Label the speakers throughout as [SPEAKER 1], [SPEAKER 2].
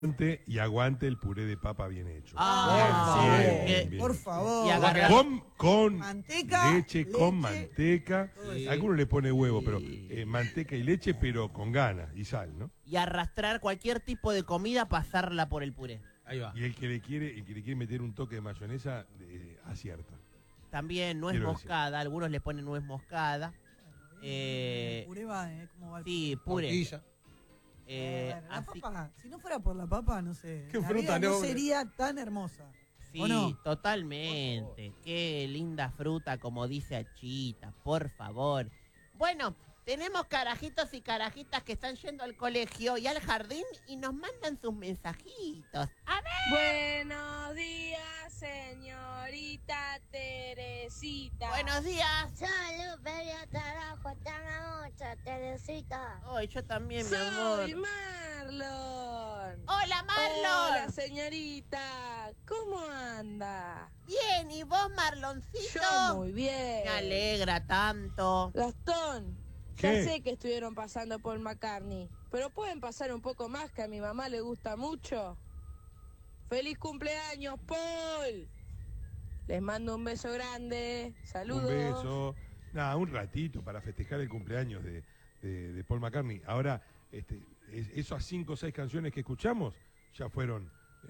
[SPEAKER 1] Y aguante el puré de papa bien hecho.
[SPEAKER 2] Por favor.
[SPEAKER 1] Con
[SPEAKER 2] manteca,
[SPEAKER 1] leche, con manteca. Algunos le pone huevo, pero manteca y leche, pero con ganas y sal, ¿no?
[SPEAKER 3] Y arrastrar cualquier tipo de comida, pasarla por el puré.
[SPEAKER 4] Ahí va.
[SPEAKER 1] Y el que le quiere meter un toque de mayonesa, acierta.
[SPEAKER 3] También nuez moscada, algunos le ponen nuez moscada.
[SPEAKER 2] Puré va, ¿cómo va el
[SPEAKER 3] Sí, puré.
[SPEAKER 4] Tortilla.
[SPEAKER 2] la papa, si no fuera por la papa, no sé.
[SPEAKER 4] Qué
[SPEAKER 2] la
[SPEAKER 4] fruta,
[SPEAKER 2] vida no
[SPEAKER 4] ¿no?
[SPEAKER 2] sería tan hermosa.
[SPEAKER 3] Sí,
[SPEAKER 2] ¿O no?
[SPEAKER 3] totalmente. Qué linda fruta, como dice Achita, por favor. Bueno, tenemos carajitos y carajitas que están yendo al colegio y al jardín y nos mandan sus mensajitos. A ver.
[SPEAKER 5] Buenos días, señorita Teresita.
[SPEAKER 3] Buenos días.
[SPEAKER 6] Salud, Feria Tarajo, te amo mucho, Teresita.
[SPEAKER 3] Ay, yo también, mi amor.
[SPEAKER 5] Soy Marlon.
[SPEAKER 3] Hola, Marlon.
[SPEAKER 5] Hola, señorita. ¿Cómo anda?
[SPEAKER 3] Bien, ¿y vos, Marloncito?
[SPEAKER 5] Yo muy bien.
[SPEAKER 3] Me alegra tanto.
[SPEAKER 5] Gastón,
[SPEAKER 1] ¿Qué?
[SPEAKER 5] ya sé que estuvieron pasando por McCartney, pero pueden pasar un poco más, que a mi mamá le gusta mucho. ¡Feliz cumpleaños, Paul! Les mando un beso grande. Saludos.
[SPEAKER 1] Un beso. Nada, un ratito para festejar el cumpleaños de Paul McCartney. Ahora, esas 5 o 6 canciones que escuchamos ya fueron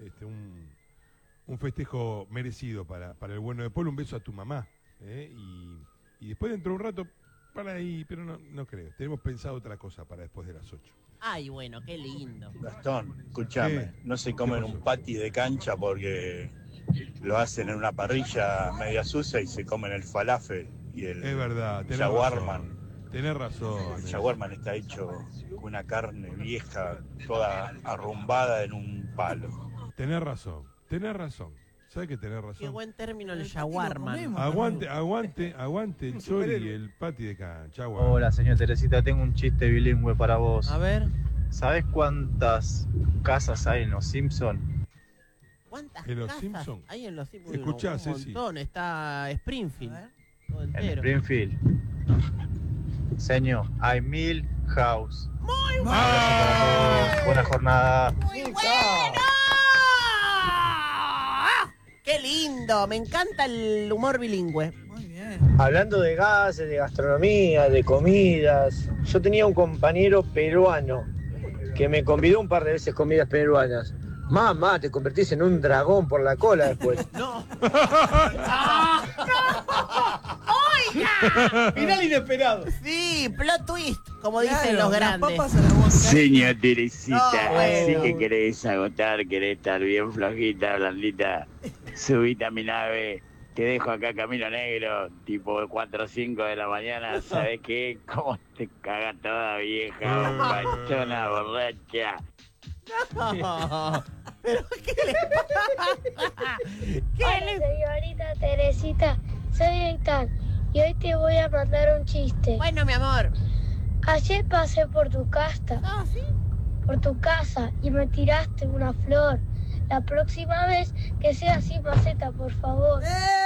[SPEAKER 1] un festejo merecido para el bueno de Paul. Un beso a tu mamá. Y después dentro de un rato, para ahí, pero no creo. Tenemos pensado otra cosa para después de las 8.
[SPEAKER 3] Ay, bueno, qué lindo.
[SPEAKER 7] Gastón, escúchame, no se comen un patty de cancha porque lo hacen en una parrilla media sucia y se comen el falafel y el
[SPEAKER 1] Es verdad, tenés
[SPEAKER 7] shawarman.
[SPEAKER 1] razón. Tenés razón.
[SPEAKER 7] El shawarman está hecho con una carne vieja, toda arrumbada en un palo.
[SPEAKER 1] Tenés razón. ¿Sabes que tenés razón?
[SPEAKER 3] Qué buen término el
[SPEAKER 2] El
[SPEAKER 3] shawarma.
[SPEAKER 2] patty lo comemos.
[SPEAKER 1] Aguante el chori y el patty de cancha.
[SPEAKER 8] Hola, señor Teresita, tengo un chiste bilingüe para vos.
[SPEAKER 3] A ver,
[SPEAKER 8] ¿Sabés cuántas casas hay en Los Simpson?
[SPEAKER 3] ¿cuántas
[SPEAKER 1] ¿En los
[SPEAKER 3] casas
[SPEAKER 1] Simpson?
[SPEAKER 3] hay en los Simpsons?
[SPEAKER 1] Escuchá,
[SPEAKER 3] un
[SPEAKER 1] Ceci.
[SPEAKER 3] montón. Está Springfield.
[SPEAKER 2] A ver.
[SPEAKER 3] Todo
[SPEAKER 8] En
[SPEAKER 3] entero.
[SPEAKER 8] Springfield. Señor, hay 1000 house.
[SPEAKER 2] Muy
[SPEAKER 8] Buena jornada.
[SPEAKER 3] ¡Muy bueno! ¡Qué lindo! Me encanta el humor bilingüe.
[SPEAKER 2] Muy bien.
[SPEAKER 9] Hablando de gases, de gastronomía, de comidas, yo tenía un compañero peruano que me convidó un par de veces comidas peruanas. Mamá, te convertís en un dragón por la cola después.
[SPEAKER 3] ¡No!
[SPEAKER 4] Final inesperado.
[SPEAKER 3] Sí, plot twist, como
[SPEAKER 2] Claro,
[SPEAKER 3] dicen los
[SPEAKER 2] las
[SPEAKER 3] grandes.
[SPEAKER 2] papas a la boca.
[SPEAKER 10] Señor Teresita,
[SPEAKER 3] No,
[SPEAKER 10] así
[SPEAKER 3] bueno.
[SPEAKER 10] que querés agotar, querés estar bien flojita, blandita. Subite a mi nave, te dejo acá camino negro, tipo 4 o 5 de la mañana. ¿Sabés qué? ¿Cómo te caga toda vieja, pachona, borracha?
[SPEAKER 3] No. ¿Pero qué le pasa? ¿Qué
[SPEAKER 6] Hola,
[SPEAKER 3] le...
[SPEAKER 6] señorita Teresita, soy Héctor y hoy te voy a mandar un chiste.
[SPEAKER 3] Bueno, mi amor.
[SPEAKER 6] Ayer pasé por tu casa,
[SPEAKER 3] Ah, ¿sí?
[SPEAKER 6] por tu casa y me tiraste una flor. La próxima vez que sea así maceta, por favor.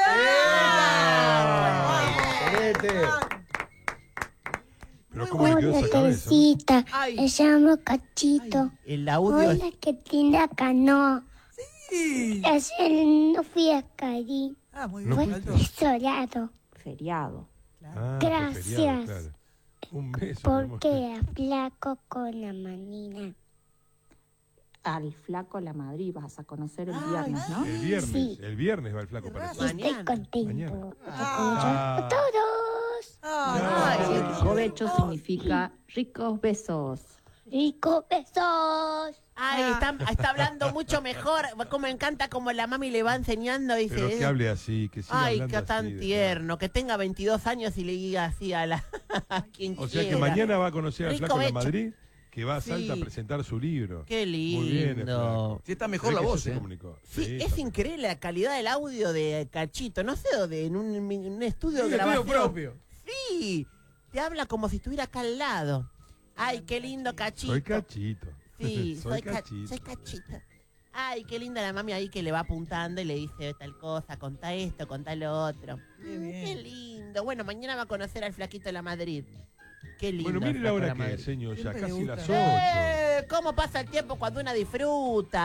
[SPEAKER 1] Pero ¿cómo le quedó
[SPEAKER 6] Hola,
[SPEAKER 1] esa cabeza?
[SPEAKER 6] Teresita,
[SPEAKER 3] Ay.
[SPEAKER 6] me llamo Cachito.
[SPEAKER 3] El audio es...
[SPEAKER 6] Hola, qué linda canoa.
[SPEAKER 2] Sí.
[SPEAKER 6] Ayer no fui a Cari,
[SPEAKER 2] Ah, muy
[SPEAKER 1] No
[SPEAKER 2] bien.
[SPEAKER 1] fuiste.
[SPEAKER 2] Alto.
[SPEAKER 6] solado.
[SPEAKER 5] Feriado.
[SPEAKER 1] Ah,
[SPEAKER 6] Gracias.
[SPEAKER 1] qué feriado, claro. Un beso. mi amor.
[SPEAKER 6] Porque flaco con la manina.
[SPEAKER 5] Al flaco La Madrid vas a conocer el
[SPEAKER 3] Ay,
[SPEAKER 5] viernes, ¿no?
[SPEAKER 6] Sí.
[SPEAKER 1] El viernes va el flaco para
[SPEAKER 2] Qué
[SPEAKER 1] allá.
[SPEAKER 6] Estoy
[SPEAKER 3] Mañana.
[SPEAKER 6] contento.
[SPEAKER 1] Mañana.
[SPEAKER 6] A
[SPEAKER 1] Ah,
[SPEAKER 6] todos.
[SPEAKER 3] Ay,
[SPEAKER 5] Rico becho significa ricos besos.
[SPEAKER 6] Ricos besos.
[SPEAKER 3] Ay, está hablando mucho mejor. Como me encanta como la mami le va enseñando y
[SPEAKER 1] pero
[SPEAKER 3] dice...
[SPEAKER 1] que hable así, que siga
[SPEAKER 3] Ay,
[SPEAKER 1] hablando
[SPEAKER 3] qué
[SPEAKER 1] así,
[SPEAKER 3] tan
[SPEAKER 1] de-
[SPEAKER 3] tierno. Que tenga 22 años y le diga así a la... a quien
[SPEAKER 1] O sea que
[SPEAKER 3] quiera.
[SPEAKER 1] mañana va a conocer al
[SPEAKER 3] Rico
[SPEAKER 1] flaco de
[SPEAKER 3] becho.
[SPEAKER 1] Madrid, que va a Salta a
[SPEAKER 3] Sí.
[SPEAKER 1] presentar su libro.
[SPEAKER 3] Qué
[SPEAKER 1] Muy bien, el
[SPEAKER 3] lindo.
[SPEAKER 1] flaco.
[SPEAKER 4] Sí, está mejor
[SPEAKER 1] Se ve
[SPEAKER 4] la
[SPEAKER 1] que
[SPEAKER 4] voz,
[SPEAKER 1] eso se
[SPEAKER 4] ¿eh?
[SPEAKER 1] comunicó.
[SPEAKER 3] Sí,
[SPEAKER 1] Sí,
[SPEAKER 3] es increíble la calidad del audio de Cachito. No sé dónde, en un estudio de
[SPEAKER 4] Sí,
[SPEAKER 3] grabación.
[SPEAKER 4] estudio propio.
[SPEAKER 3] Sí, te habla como si estuviera acá al lado. Ay, qué lindo Cachito.
[SPEAKER 1] Soy Cachito.
[SPEAKER 3] Sí,
[SPEAKER 1] soy
[SPEAKER 3] Cachito. Soy Cachito. Ay, qué linda la mami ahí que le va apuntando y le dice tal cosa, contá esto, contá lo otro.
[SPEAKER 2] Qué bien.
[SPEAKER 3] Qué lindo. Bueno, mañana va a conocer al flaquito de la Madrid. Qué lindo.
[SPEAKER 1] Bueno,
[SPEAKER 3] el
[SPEAKER 1] mire la
[SPEAKER 3] flaco de
[SPEAKER 1] hora
[SPEAKER 3] la
[SPEAKER 1] que
[SPEAKER 3] Madrid.
[SPEAKER 1] es, señor, ya
[SPEAKER 2] Siempre le
[SPEAKER 1] casi las
[SPEAKER 2] gusta.
[SPEAKER 1] 8.
[SPEAKER 3] ¿Cómo pasa el tiempo cuando una disfruta?